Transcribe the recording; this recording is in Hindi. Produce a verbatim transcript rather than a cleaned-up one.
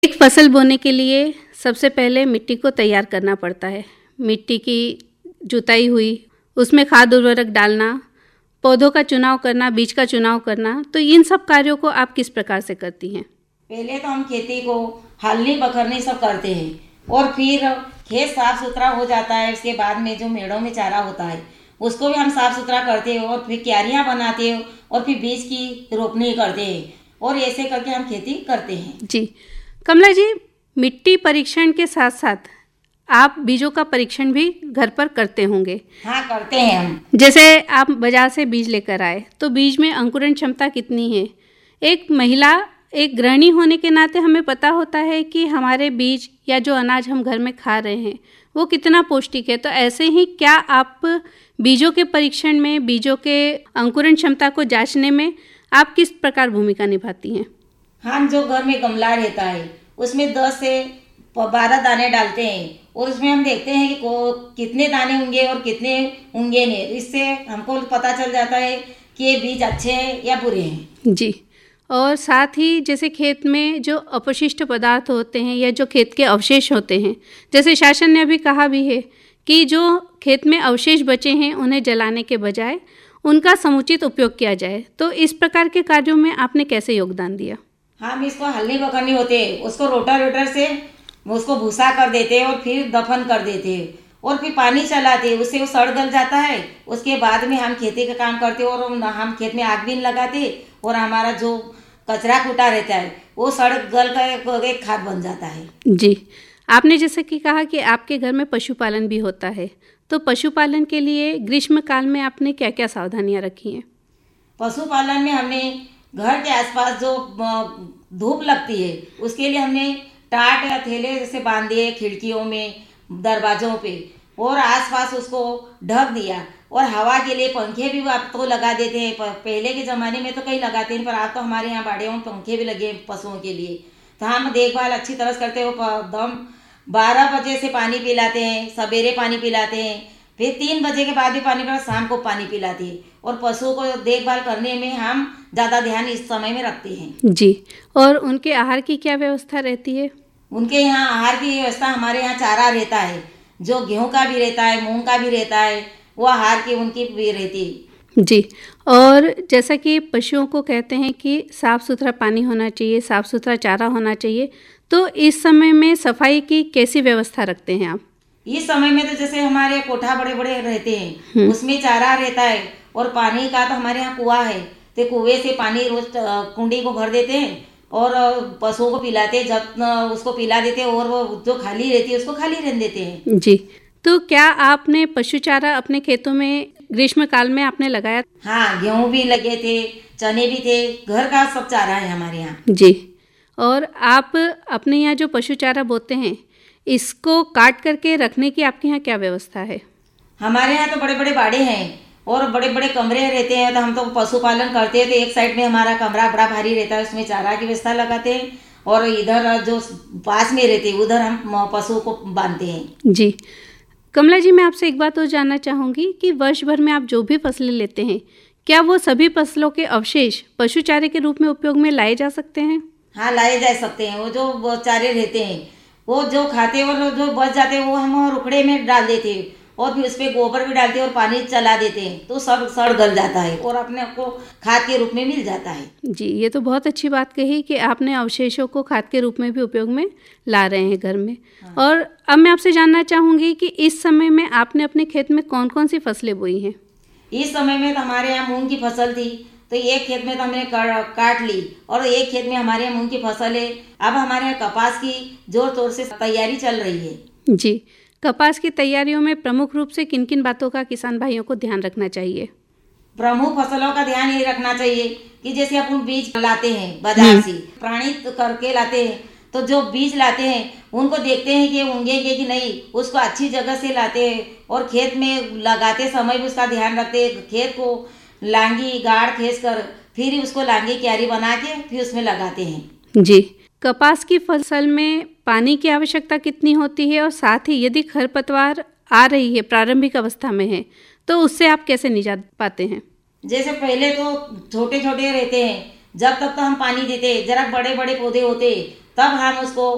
एक फसल बोने के लिए सबसे पहले मिट्टी को तैयार करना पड़ता है। मिट्टी की जुताई हुई, उसमें खाद उर्वरक डालना, पौधों का चुनाव करना, बीज का चुनाव करना, तो इन सब कार्यों को आप किस प्रकार से करती हैं? पहले तो हम खेती को हलनी बखरनी सब करते हैं और फिर खेत साफ सुथरा हो जाता है। उसके बाद में जो मेड़ों में चारा होता है उसको भी हम साफ सुथरा करते हैं और फिर क्यारियाँ बनाते हैं और फिर बीज की रोपनी करते हैं और ऐसे करके हम खेती करते हैं। जी कमला जी, मिट्टी परीक्षण के साथ साथ आप बीजों का परीक्षण भी घर पर करते होंगे। हाँ, करते हैं हम। जैसे आप बाजार से बीज लेकर आए तो बीज में अंकुरण क्षमता कितनी है? एक महिला, एक गृहिणी होने के नाते हमें पता होता है कि हमारे बीज या जो अनाज हम घर में खा रहे हैं वो कितना पौष्टिक है। तो ऐसे ही क्या आप बीजों के परीक्षण में, बीजों के अंकुरण क्षमता को जांचने में आप किस प्रकार भूमिका निभाती हैं? हम जो घर में गमला रहता है उसमें दस से बारह दाने डालते हैं और उसमें हम देखते हैं कि को कितने दाने होंगे और कितने होंगे नहीं। इससे हमको पता चल जाता है कि ये बीज अच्छे हैं या बुरे हैं। जी, और साथ ही जैसे खेत में जो अपशिष्ट पदार्थ होते हैं या जो खेत के अवशेष होते हैं, जैसे शासन ने अभी कहा भी है कि जो खेत में अवशेष बचे हैं उन्हें जलाने के बजाय उनका समुचित उपयोग किया जाए, तो इस प्रकार के कार्यों में आपने कैसे योगदान दिया? हम इसको हलनी बखरनी होते हैं, उसको रोटावेटर से उसको भूसा कर देते हैं और फिर दफन कर देते हैं और फिर पानी चलाते हैं, उससे वो सड़ गल जाता है। उसके बाद में हम खेती का काम करते हैं और हम खेत में आग भी लगाते और हमारा जो कचरा कूटा रहता है वो सड़ गल कर एक खाद बन जाता है। जी, आपने जैसे कि कहा कि आपके घर में पशुपालन भी होता है, तो पशुपालन के लिए ग्रीष्म काल में आपने क्या क्या सावधानियां रखी हैं? पशुपालन में हमने घर के आसपास जो धूप लगती है उसके लिए हमने टाट या थैले जैसे बांध दिए खिड़कियों में, दरवाजों पे, और आसपास उसको ढक दिया। और हवा के लिए पंखे भी आप तो लगा देते हैं। पहले के ज़माने में तो कहीं लगाते नहीं, पर आप तो हमारे यहाँ बाड़ियों में पंखे भी लगे पशुओं के लिए। तो हम देखभाल अच्छी तरह से करते हो। दम बारह बजे से पानी पिलाते हैं, सवेरे पानी पिलाते हैं, फिर तीन बजे के बाद भी पानी पिला, शाम को पानी पिलाते हैं। और पशुओं को देखभाल करने में हम ज़्यादा ध्यान इस समय में रखते हैं। जी, और उनके आहार की क्या व्यवस्था रहती है? उनके यहाँ आहार की व्यवस्था, हमारे यहाँ चारा रहता है, जो गेहूं का भी रहता है, मूंग का भी रहता है, वो आहार की उनकी भी रहती है। जी, और जैसा कि पशुओं को कहते हैं कि साफ़ सुथरा पानी होना चाहिए, साफ़ सुथरा चारा होना चाहिए, तो इस समय में सफाई की कैसी व्यवस्था रखते हैं आप? इस समय में तो जैसे हमारे कोठा बड़े बड़े रहते हैं, उसमें चारा रहता है और पानी का तो हमारे यहाँ कुआं है, तो कुएं से पानी रोज कुंडी को भर देते हैं और पशुओं को पिलाते हैं। जब उसको पिला देते हैं और वो जो खाली रहती है उसको खाली रहने देते हैं। जी, तो क्या आपने पशु चारा अपने खेतों में ग्रीष्म काल में आपने लगाया? हाँ, गेहूं भी लगे थे, चने भी थे, घर का सब चारा है हमारे यहाँ। जी, और आप अपने यहाँ जो पशु चारा बोते हैं इसको काट करके रखने की आपके यहाँ क्या व्यवस्था है? हमारे यहाँ तो बड़े बड़े बाड़े हैं और बड़े बड़े कमरे रहते हैं। तो हम तो पशुपालन करते हैं, तो एक साइड में हमारा कमरा बड़ा भारी रहता है, उसमें चारा की व्यवस्था लगाते हैं और इधर जो पास में रहते हैं उधर हम पशुओं को बांधते हैं। जी, कमला जी, मैं आपसे एक बात और जानना चाहूँगी कि वर्ष भर में आप जो भी फसलें लेते हैं, क्या वो सभी फसलों के अवशेष पशु चारे के रूप में उपयोग में लाए जा सकते हैं? हाँ, लाए जा सकते हैं। वो जो चारे रहते हैं वो जो खाते हैं और जो बच जाते हैं वो हम रुकड़े में डाल देते हैं और फिर उस पर गोबर भी डालते हैं और पानी चला देते हैं, तो सब सड़ गल जाता है और अपने को खाद के रूप में मिल जाता है। जी, ये तो बहुत अच्छी बात कही कि आपने अवशेषों को खाद के रूप में भी उपयोग में ला रहे हैं घर में। हाँ। और अब मैं आपसे जानना चाहूँगी कि इस समय में आपने अपने खेत में कौन कौन सी फसलें बोई हैं? इस समय में तो हमारे यहाँ मूंग की फसल थी, तो एक खेत में तो हमने काट ली और एक खेत में हमारे यहाँ मूंग की फसल है। अब हमारे यहाँ कपास की जोर तोर से तैयारी चल रही है। जी, कपास की तैयारियों में प्रमुख रूप से किन किन बातों का किसान भाइयों को ध्यान रखना चाहिए? प्रमुख फसलों का ध्यान ये रखना चाहिए कि जैसे अपन बीज लाते हैं बाजार से, प्रमाणित करके लाते हैं, तो जो बीज लाते हैं उनको देखते हैं कि उगेंगे कि नहीं, उसको अच्छी जगह से लाते हैं और खेत में लगाते समय भी उसका ध्यान रखते हैं। खेत को लांगी गाड़ खींच कर फिर उसको लांगी क्यारी बना के फिर उसमें लगाते हैं। जी, कपास की फसल में पानी की आवश्यकता कितनी होती है, और साथ ही यदि खरपतवार आ रही है, प्रारंभिक अवस्था में है, तो उससे आप कैसे निजात पाते हैं? जैसे पहले तो छोटे छोटे रहते हैं, जब तक तो हम पानी देते, जरा बड़े बड़े पौधे होते तब हम उसको